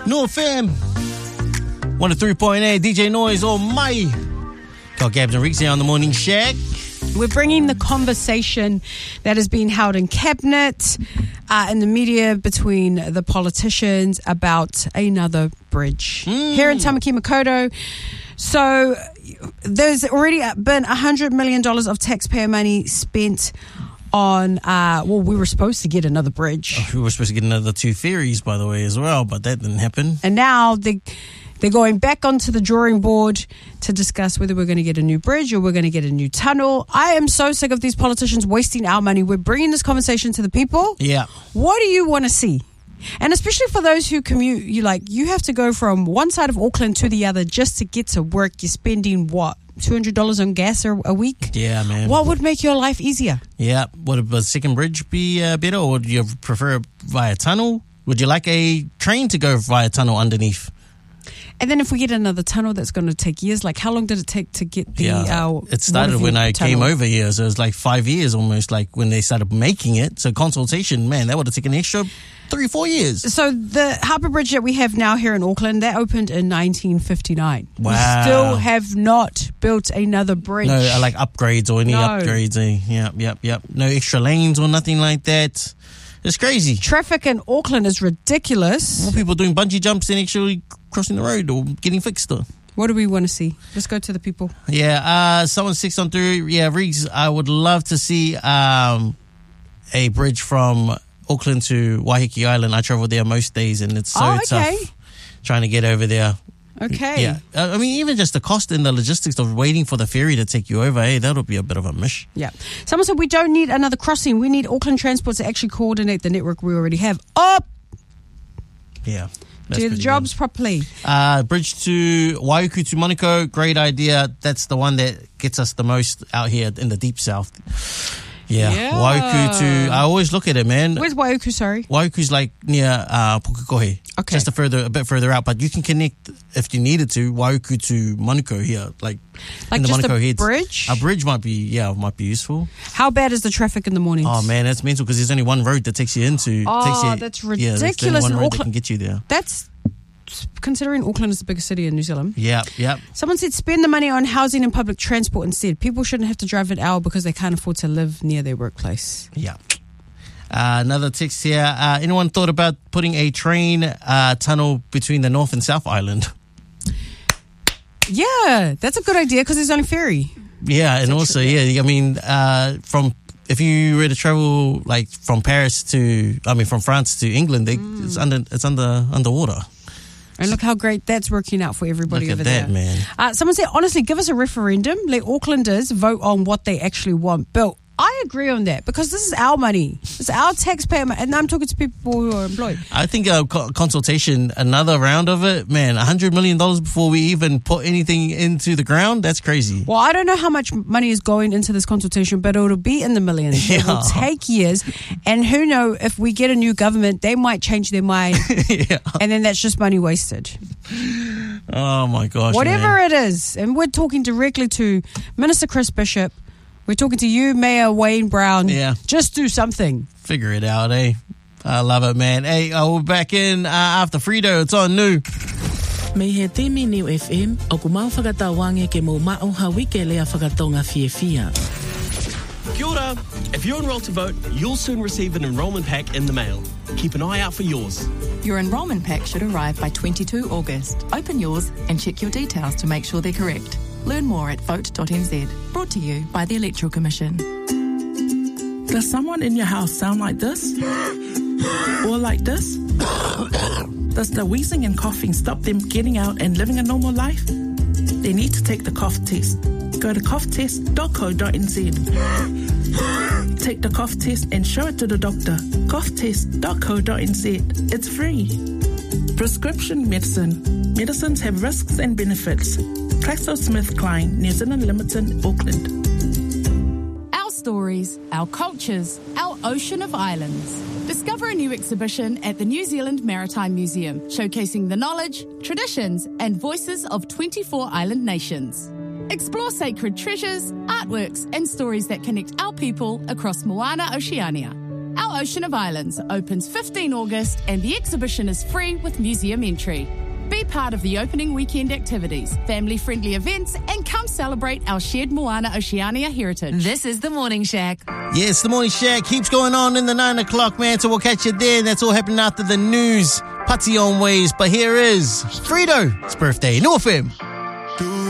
No FM 103.8 DJ Noise or Mai. Got Gabs and Reeks here on the Morning Shack. We're bringing the conversation that has been held in cabinet, in the media, between the politicians about another bridge here in Tamaki Makaurau. So there's already been $100 million of taxpayer money spent on, we were supposed to get another bridge. We were supposed to get another 2 ferries, by the way, as well, but that didn't happen. And now they're going back onto the drawing board to discuss whether we're going to get a new bridge or we're going to get a new tunnel. I am so sick of these politicians wasting our money. We're bringing this conversation to the people. Yeah. What do you want to see? And especially for those who commute, you have to go from one side of Auckland to the other just to get to work. You're spending, what, $200 on gas a week? Yeah, man. What would make your life easier? Yeah. Would a second bridge be better, or would you prefer via tunnel? Would you like a train to go via tunnel underneath? And then if we get another tunnel that's going to take years, like how long did it take to get the it started when I came over here, so it was like 5 years almost, like when they started making it. So consultation, man, that would have taken an extra 3-4 years. So the Harbour Bridge that we have now here in Auckland, that opened in 1959. Wow. We still have not built another bridge. No, like upgrades or any upgrades. Yep. No extra lanes or nothing like that. It's crazy. Traffic in Auckland is ridiculous. More people doing bungee jumps than actually crossing the road or getting fixed. What do we want to see? Let's go to the people. Yeah, someone 6 on 3. Yeah, Riggs, I would love to see a bridge from Auckland to Waiheke Island. I travel there most days and it's so tough trying to get over there. Okay. Yeah. I mean, even just the cost and the logistics of waiting for the ferry to take you over, that'll be a bit of a mish. Yeah. Someone said we don't need another crossing. We need Auckland Transport to actually coordinate the network we already have. Yeah. Do the jobs properly. Bridge to Waiuku to Manukau, great idea. That's the one that gets us the most out here in the deep south. Yeah. Waiuku to, I always look at it, man. Where's Waiuku, sorry? Waiuku's like near Pukekohe. Okay. Just a bit further out, but you can connect, if you needed to, Waiuku to Manukau here, like in the just Manukau heads. Bridge? A bridge might be useful. How bad is the traffic in the mornings? Oh man, that's mental because there's only one road that takes you into. That's ridiculous. Yeah, that's the only one in road Auckland that can get you there. That's considering Auckland is the biggest city in New Zealand. Yeah. Someone said spend the money on housing and public transport instead. People shouldn't have to drive an hour because they can't afford to live near their workplace. Yeah. Another text here. Anyone thought about putting a train tunnel between the North and South Island? Yeah, that's a good idea because there's only ferry. Yeah, and also, I mean, if you were to travel like from France to England, it's underwater. And look how great that's working out for everybody over there. Look at that, man. Someone said, honestly, give us a referendum. Let Aucklanders vote on what they actually want built. I agree on that because this is our money. It's our taxpayer money. And I'm talking to people who are employed. I think consultation, another round of it, man, $100 million before we even put anything into the ground, that's crazy. Well, I don't know how much money is going into this consultation, but it'll be in the millions. It will take years. And who knows, if we get a new government, they might change their mind. And then that's just money wasted. Oh, my gosh, whatever it is. And we're talking directly to Minister Chris Bishop. We're talking to you, Mayor Wayne Brown. Yeah. Just do something. Figure it out, eh? I love it, man. Hey, we're back in after Frito. It's on new. Me he timi New FM, o kumau whakatawange ke mo mao hawi ke lea whakatonga fia. Kia ora. If you're enrolled to vote, you'll soon receive an enrolment pack in the mail. Keep an eye out for yours. Your enrolment pack should arrive by 22 August. Open yours and check your details to make sure they're correct. Learn more at vote.nz. Brought to you by the Electoral Commission. Does someone in your house sound like this? Or like this? Does the wheezing and coughing stop them getting out and living a normal life? They need to take the cough test. Go to coughtest.co.nz. Take the cough test and show it to the doctor. coughtest.co.nz. It's free. Prescription medicine. Medicines have risks and benefits. GlaxoSmithKline, New Zealand Limited, Auckland. Our stories, our cultures, our ocean of islands. Discover a new exhibition at the New Zealand Maritime Museum, showcasing the knowledge, traditions, and voices of 24 island nations. Explore sacred treasures, artworks, and stories that connect our people across Moana Oceania. Our Ocean of Islands opens 15 August and the exhibition is free with museum entry. Be part of the opening weekend activities, family-friendly events, and come celebrate our shared Moana Oceania heritage. This is the Morning Shack. Yes, the Morning Shack keeps going on in the 9 o'clock, man, so we'll catch you there. That's all happening after the news. Putty on ways, but here is Frito. It's birthday. New FM.